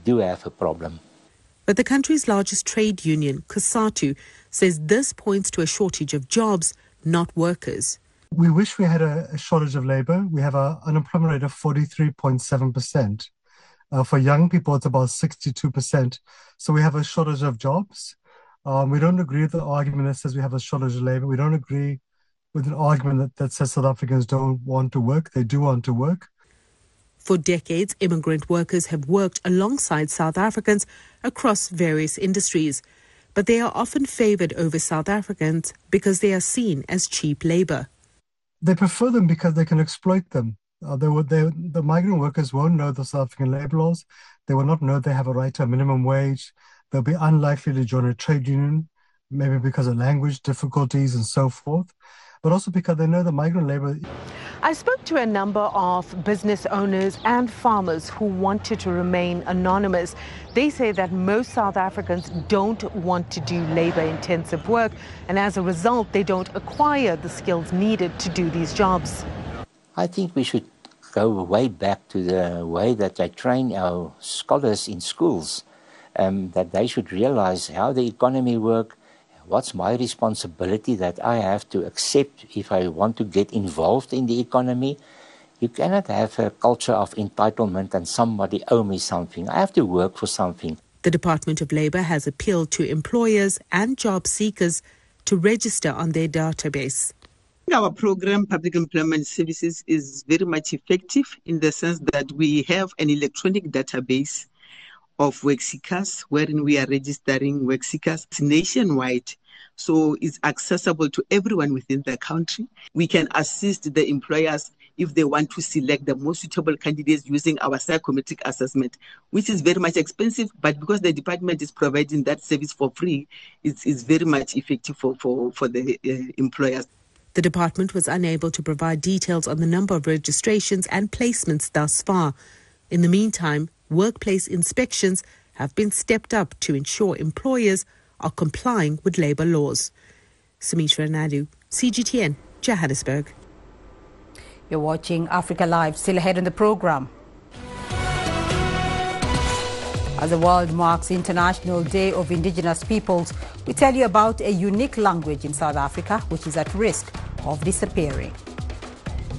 do have a problem. But the country's largest trade union, COSATU, says this points to a shortage of jobs, not workers. We wish we had a shortage of labour. We have an unemployment rate of 43.7%. For young people, it's about 62%. So we have a shortage of jobs. We don't agree with the argument that says we have a shortage of labour. We don't agree with an argument that says South Africans don't want to work. They do want to work. For decades, immigrant workers have worked alongside South Africans across various industries. But they are often favoured over South Africans because they are seen as cheap labour. They prefer them because they can exploit them. The migrant workers won't know the South African labour laws. They will not know they have a right to a minimum wage. They'll be unlikely to join a trade union, maybe because of language difficulties and so forth, but also because they know the migrant labour. I spoke to a number of business owners and farmers who wanted to remain anonymous. They say that most South Africans don't want to do labour-intensive work, and as a result, they don't acquire the skills needed to do these jobs. I think we should go way back to the way that they train our scholars in schools, that they should realize how the economy works. What's my responsibility that I have to accept if I want to get involved in the economy? You cannot have a culture of entitlement and somebody owe me something. I have to work for something. The Department of Labour has appealed to employers and job seekers to register on their database. Our program, Public Employment Services, is very much effective in the sense that we have an electronic database of work seekers, wherein we are registering work seekers nationwide. So it's accessible to everyone within the country. We can assist the employers if they want to select the most suitable candidates using our psychometric assessment, which is very much expensive, but because the department is providing that service for free, it's very much effective for the employers. The department was unable to provide details on the number of registrations and placements thus far. In the meantime, workplace inspections have been stepped up to ensure employers are complying with labour laws. Sumitra Naidu, CGTN, Johannesburg. You're watching Africa Live. Still ahead in the programme. As the world marks International Day of Indigenous Peoples, we tell you about a unique language in South Africa which is at risk of disappearing.